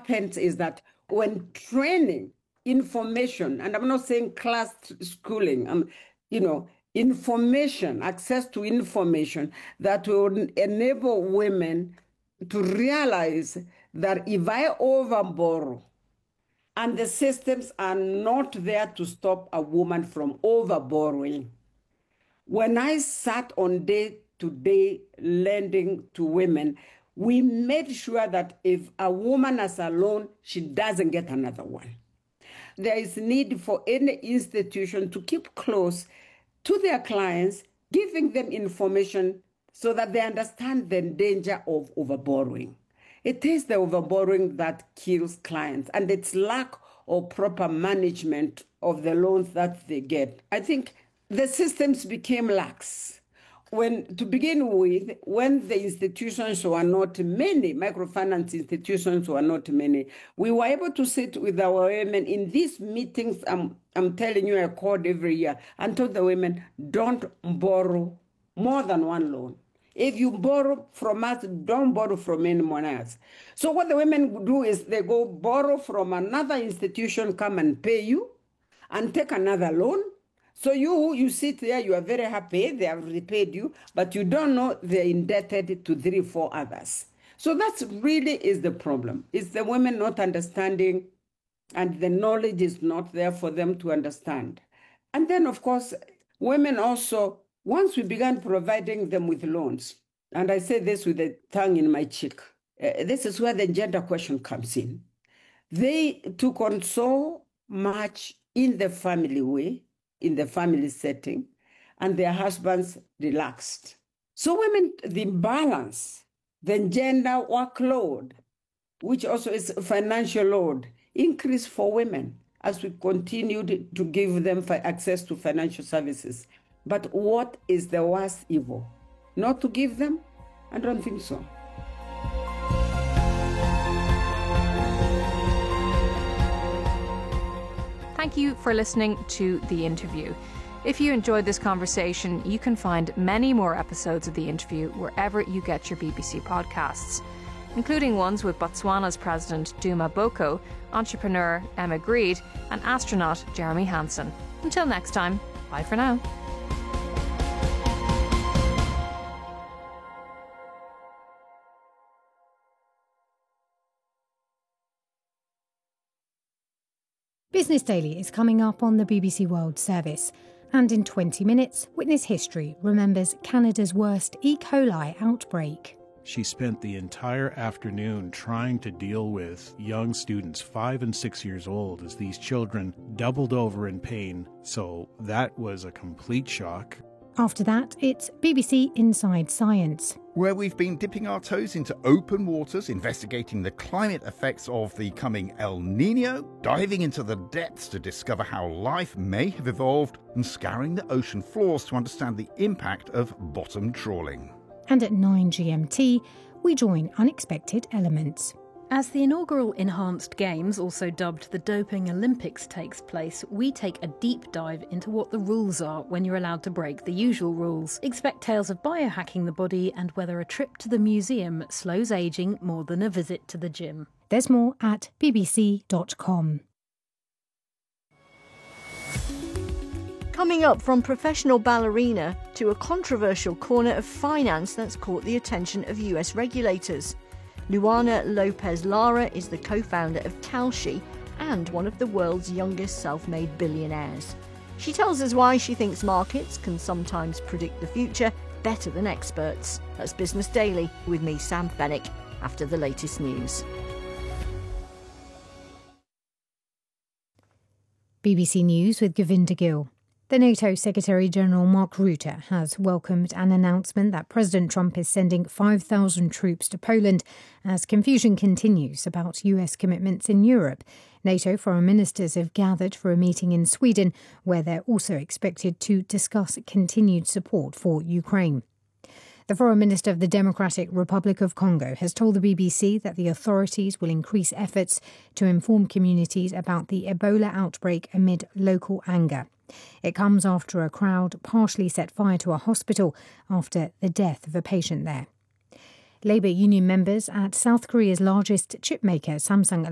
happens is that when training, information, and I'm not saying class schooling, information, access to information that will enable women to realize that if I overborrow, and the systems are not there to stop a woman from overborrowing. When I sat on day-to-day lending to women, we made sure that if a woman has a loan, she doesn't get another one. There is need for any institution to keep close to their clients, giving them information so that they understand the danger of overborrowing. It is the overborrowing that kills clients, and it's lack of proper management of the loans that they get. I think the systems became lax. To begin with, when the institutions were not many, microfinance institutions were not many, we were able to sit with our women in these meetings. I'm telling you, I called every year and told the women, don't borrow more than one loan. If you borrow from us, don't borrow from anyone else. So what the women do is they go borrow from another institution, come and pay you, and take another loan. So you sit there, you are very happy, they have repaid you, but you don't know they're indebted to 3 or 4 others. So that's really is the problem. It's the women not understanding, and the knowledge is not there for them to understand. And then, of course, women also, once we began providing them with loans, and I say this with a tongue in my cheek, this is where the gender question comes in. They took on so much in the family way, in the family setting, and their husbands relaxed. So women, the balance, the gender workload, which also is financial load, increased for women as we continued to give them access to financial services. But what is the worst evil? Not to give them? I don't think so. Thank you for listening to The Interview. If you enjoyed this conversation, you can find many more episodes of The Interview wherever you get your BBC podcasts, including ones with Botswana's President Duma Boko, entrepreneur Emma Greed, and astronaut Jeremy Hansen. Until next time, bye for now. Business Daily is coming up on the BBC World Service. And in 20 minutes, Witness History remembers Canada's worst E. coli outbreak. She spent the entire afternoon trying to deal with young students 5 and 6 years old as these children doubled over in pain. So that was a complete shock. After that, it's BBC Inside Science, where we've been dipping our toes into open waters, investigating the climate effects of the coming El Niño, diving into the depths to discover how life may have evolved, and scouring the ocean floors to understand the impact of bottom trawling. And at 9 GMT, we join Unexpected Elements. As the inaugural Enhanced Games, also dubbed the Doping Olympics, takes place, we take a deep dive into what the rules are when you're allowed to break the usual rules. Expect tales of biohacking the body and whether a trip to the museum slows ageing more than a visit to the gym. There's more at bbc.com. Coming up, from professional ballerina to a controversial corner of finance that's caught the attention of US regulators. Luana Lopez Lara is the co-founder of Kalshi and one of the world's youngest self-made billionaires. She tells us why she thinks markets can sometimes predict the future better than experts. That's Business Daily with me, Sam Fennick, after the latest news. BBC News with Govinda Gill. The NATO Secretary-General Mark Rutte has welcomed an announcement that President Trump is sending 5,000 troops to Poland as confusion continues about US commitments in Europe. NATO foreign ministers have gathered for a meeting in Sweden where they're also expected to discuss continued support for Ukraine. The Foreign Minister of the Democratic Republic of Congo has told the BBC that the authorities will increase efforts to inform communities about the Ebola outbreak amid local anger. It comes after a crowd partially set fire to a hospital after the death of a patient there. Labour union members at South Korea's largest chip maker, Samsung